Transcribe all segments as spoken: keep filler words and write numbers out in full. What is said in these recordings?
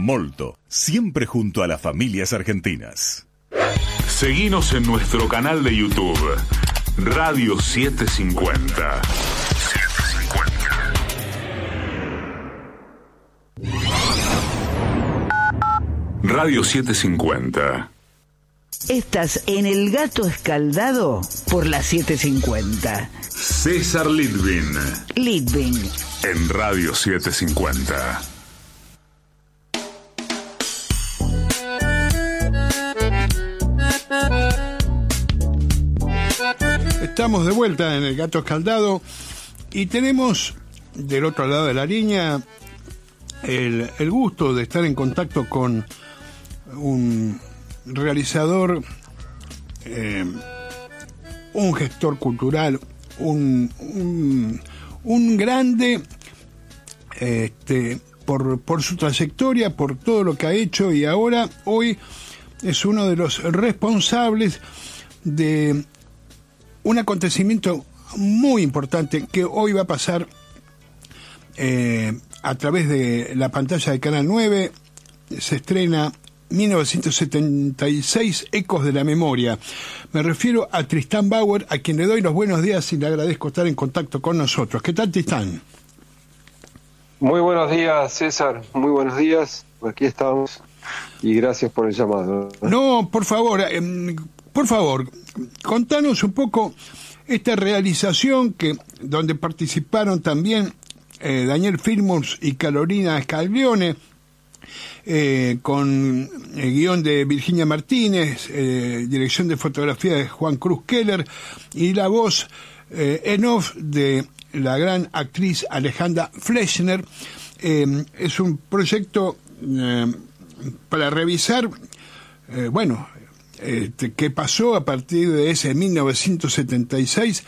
Molto, siempre junto a las familias argentinas. Seguinos en nuestro canal de YouTube, Radio setecientos cincuenta. Radio setecientos cincuenta. Estás en El Gato Escaldado por la setecientos cincuenta. César Litvin. Litvin. En Radio setecientos cincuenta. Estamos de vuelta en El Gato Escaldado y tenemos del otro lado de la línea el, el gusto de estar en contacto con un realizador, eh, un gestor cultural, un, un, un grande este, por, por su trayectoria, por todo lo que ha hecho, y ahora hoy es uno de los responsables de un acontecimiento muy importante que hoy va a pasar eh, a través de la pantalla de Canal nueve. Se estrena mil novecientos setenta y seis, Ecos de la Memoria. Me refiero a Tristán Bauer, a quien le doy los buenos días y le agradezco estar en contacto con nosotros. ¿Qué tal, Tristán? Muy buenos días, César. Muy buenos días. Aquí estamos y gracias por el llamado. No, por favor, eh, por favor, contanos un poco esta realización que donde participaron también eh, Daniel Filmus y Carolina Scaglione, eh, con el guión de Virginia Martínez, eh, dirección de fotografía de Juan Cruz Keller y la voz eh, en off de la gran actriz Alejandra Fleischner. Eh, es un proyecto eh, para revisar, eh, bueno, Este, que pasó a partir de ese mil novecientos setenta y seis,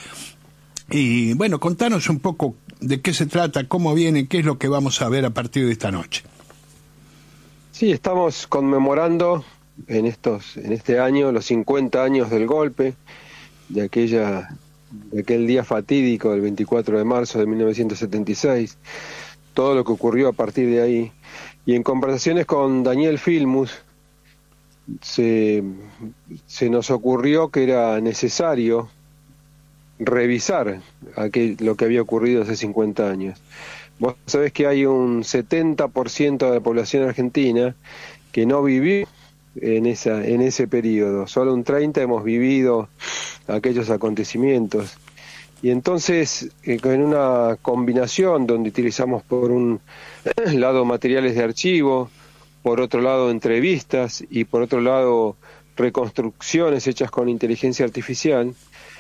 y bueno, contanos un poco de qué se trata, cómo viene, qué es lo que vamos a ver a partir de esta noche. Sí, estamos conmemorando en estos en este año los cincuenta años del golpe, de aquella de aquel día fatídico del veinticuatro de marzo de mil novecientos setenta y seis, todo lo que ocurrió a partir de ahí, y en conversaciones con Daniel Filmus Se, se nos ocurrió que era necesario revisar aquel, lo que había ocurrido hace cincuenta años. Vos sabés que hay un setenta por ciento de la población argentina que no vivió en, esa, en ese periodo, solo un treinta por ciento hemos vivido aquellos acontecimientos. Y entonces, eh, en una combinación donde utilizamos por un lado materiales de archivo, por otro lado entrevistas y por otro lado reconstrucciones hechas con inteligencia artificial,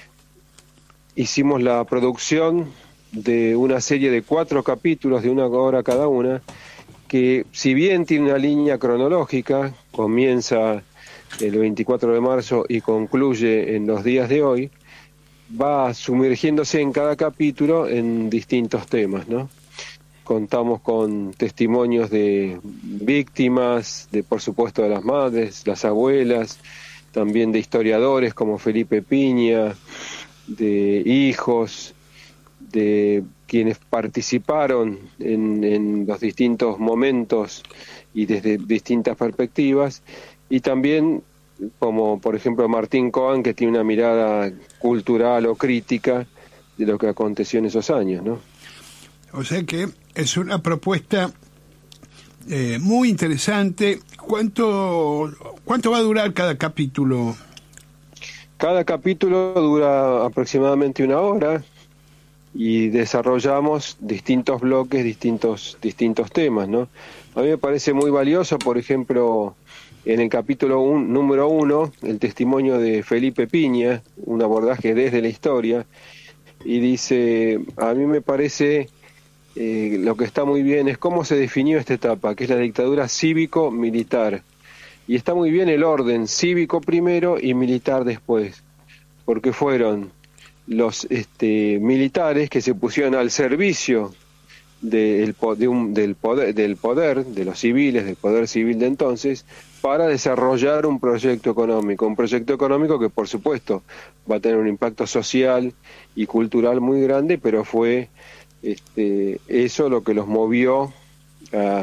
hicimos la producción de una serie de cuatro capítulos de una hora cada una, que si bien tiene una línea cronológica, comienza el veinticuatro de marzo y concluye en los días de hoy, va sumergiéndose en cada capítulo en distintos temas, ¿no? Contamos con testimonios de víctimas, de por supuesto de las madres, las abuelas, también de historiadores como Felipe Piña, de hijos, de quienes participaron en, en los distintos momentos y desde distintas perspectivas, y también como por ejemplo Martín Coan, que tiene una mirada cultural o crítica de lo que aconteció en esos años, ¿no? O sea que es una propuesta eh, muy interesante. ¿Cuánto, ¿Cuánto va a durar cada capítulo? Cada capítulo dura aproximadamente una hora y desarrollamos distintos bloques, distintos, distintos temas, ¿no? A mí me parece muy valioso, por ejemplo, en el capítulo un, número uno, el testimonio de Felipe Piña, un abordaje desde la historia, y dice, a mí me parece... Eh, lo que está muy bien es cómo se definió esta etapa, que es la dictadura cívico-militar. Y está muy bien el orden cívico primero y militar después, porque fueron los este, militares que se pusieron al servicio de, el, de un, del, poder, del poder, de los civiles, del poder civil de entonces, para desarrollar un proyecto económico, un proyecto económico que por supuesto va a tener un impacto social y cultural muy grande, pero fue... Este, eso lo que los movió a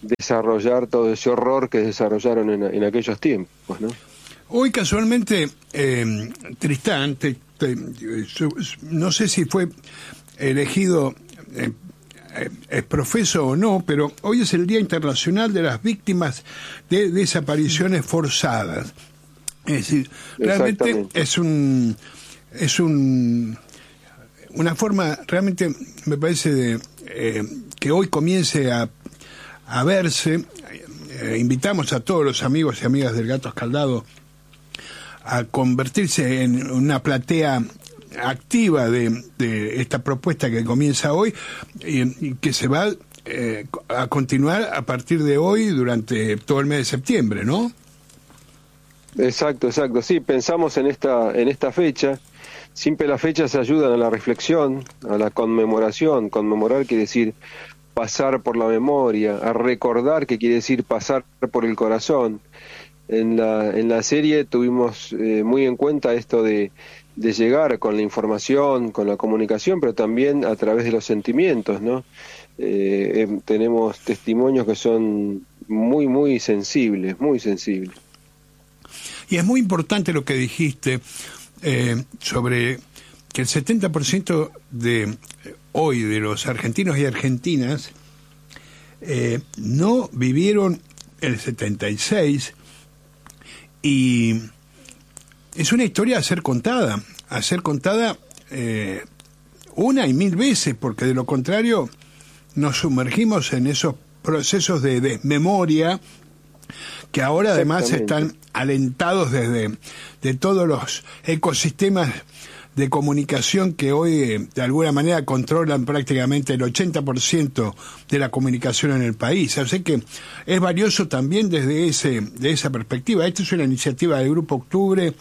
desarrollar todo ese horror que desarrollaron en, en aquellos tiempos, ¿no? Hoy casualmente, eh, Tristán, te, te, su, no sé si fue elegido eh, eh, profeso o no, pero hoy es el Día Internacional de las Víctimas de Desapariciones Forzadas. Es decir, realmente es un es un una forma, realmente me parece de, eh, que hoy comience a, a verse. Eh, invitamos a todos los amigos y amigas del Gato Escaldado a convertirse en una platea activa de, de esta propuesta que comienza hoy y, y que se va eh, a continuar a partir de hoy durante todo el mes de septiembre, ¿no? Exacto, exacto. Sí, pensamos en esta en esta fecha. Siempre las fechas ayudan a la reflexión, a la conmemoración. Conmemorar quiere decir pasar por la memoria, a recordar que quiere decir pasar por el corazón. En la en la serie tuvimos eh, muy en cuenta esto de de llegar con la información, con la comunicación, pero también a través de los sentimientos, ¿no? Eh, eh, tenemos testimonios que son muy, muy sensibles, muy sensibles. Y es muy importante lo que dijiste eh, sobre que el setenta por ciento de eh, hoy de los argentinos y argentinas eh, no vivieron el setenta y seis, y es una historia a ser contada, a ser contada eh, una y mil veces, porque de lo contrario nos sumergimos en esos procesos de desmemoria que ahora además están alentados desde de todos los ecosistemas de comunicación que hoy eh, de alguna manera controlan prácticamente el ochenta por ciento de la comunicación en el país. Así que es valioso también desde ese de esa perspectiva. Esta es una iniciativa del Grupo Octubre,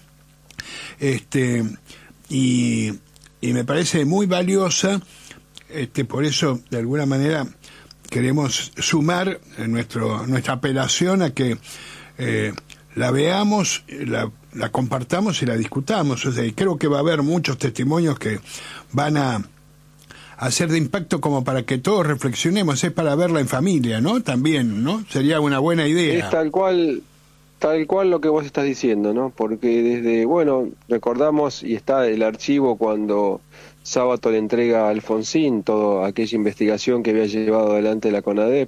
este y, y me parece muy valiosa, este por eso de alguna manera queremos sumar nuestro nuestra apelación a que eh, la veamos, la, la compartamos y la discutamos. O sea, y creo que va a haber muchos testimonios que van a, a ser de impacto como para que todos reflexionemos. Es para verla en familia, ¿no? También, ¿no? Sería una buena idea. Es tal cual, tal cual lo que vos estás diciendo, ¿no? Porque desde, bueno, recordamos, y está el archivo cuando Sábato le entrega a Alfonsín toda aquella investigación que había llevado adelante la CONADEP.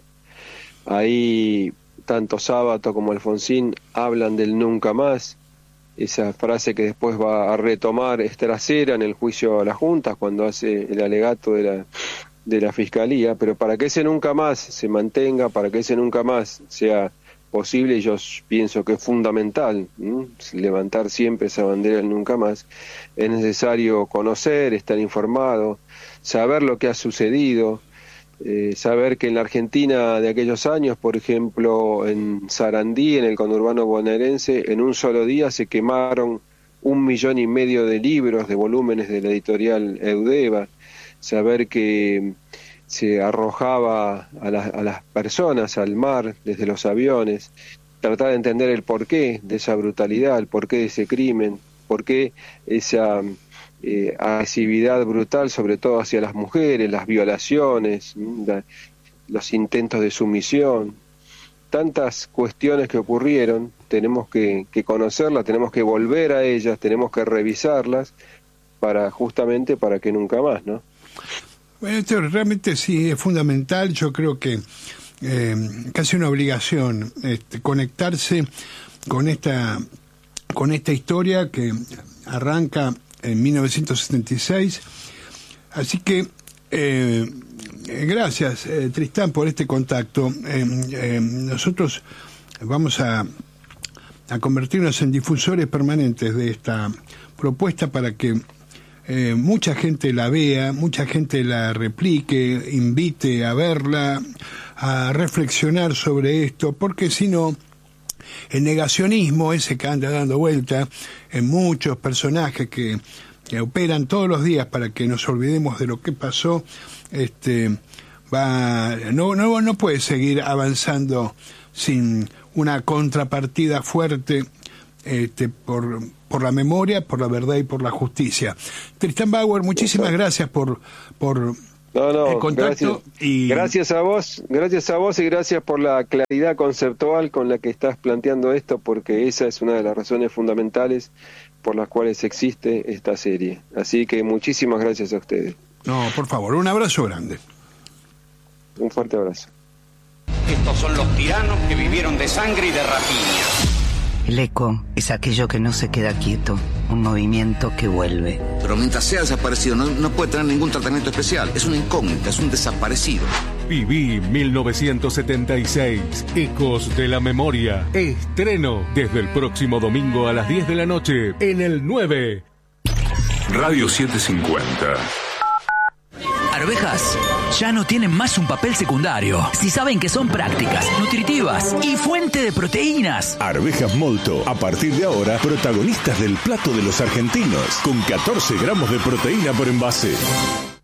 Ahí tanto Sábato como Alfonsín hablan del nunca más, esa frase que después va a retomar Estracera en el juicio a las juntas cuando hace el alegato de la, de la Fiscalía, pero para que ese nunca más se mantenga, para que ese nunca más sea posible, yo pienso que es fundamental ¿m? levantar siempre esa bandera del nunca más. Es necesario conocer, estar informado, saber lo que ha sucedido, eh, saber que en la Argentina de aquellos años, por ejemplo en Sarandí, en el conurbano bonaerense, en un solo día se quemaron un millón y medio de libros, de volúmenes de la editorial Eudeva, saber que se arrojaba a, la, a las personas al mar desde los aviones, tratar de entender el porqué de esa brutalidad, el porqué de ese crimen, porqué esa eh, agresividad brutal, sobre todo hacia las mujeres, las violaciones, la, los intentos de sumisión, tantas cuestiones que ocurrieron, tenemos que, que conocerlas, tenemos que volver a ellas, tenemos que revisarlas, para justamente para que nunca más, ¿no? Bueno, esto realmente sí es fundamental. Yo creo que eh, casi una obligación este, conectarse con esta con esta historia que arranca en mil novecientos setenta y seis. Así que eh, gracias, eh, Tristán, por este contacto. Eh, eh, nosotros vamos a, a convertirnos en difusores permanentes de esta propuesta para que Eh, mucha gente la vea, mucha gente la replique, invite a verla, a reflexionar sobre esto, porque si no, el negacionismo ese que anda dando vuelta en muchos personajes que, que operan todos los días para que nos olvidemos de lo que pasó, este va no no no puede seguir avanzando sin una contrapartida fuerte este por por la memoria, por la verdad y por la justicia. Tristán Bauer, muchísimas gracias por por No, no, el contacto. Gracias, y... gracias a vos, gracias a vos y gracias por la claridad conceptual con la que estás planteando esto, porque esa es una de las razones fundamentales por las cuales existe esta serie. Así que muchísimas gracias a ustedes. No, por favor, un abrazo grande. Un fuerte abrazo. Estos son los tiranos que vivieron de sangre y de rapiña. El eco es aquello que no se queda quieto, un movimiento que vuelve. Pero mientras sea desaparecido no, no puede tener ningún tratamiento especial. Es una incógnita, es un desaparecido. Viví mil novecientos setenta y seis, Ecos de la Memoria. Estreno desde el próximo domingo a las diez de la noche en el nueve. Radio setecientos cincuenta. Arvejas ya no tienen más un papel secundario. Si saben que son prácticas, nutritivas y fuente de proteínas. Arvejas Molto, a partir de ahora, protagonistas del plato de los argentinos, con catorce gramos de proteína por envase.